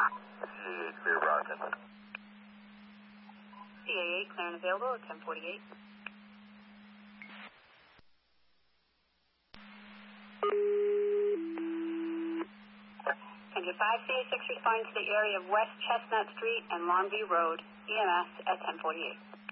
CA8 clear, roger. CA8 clear and available at 1048. Engine 5, CA6 responding to the area of West Chestnut Street and Longview Road, EMS at 1048.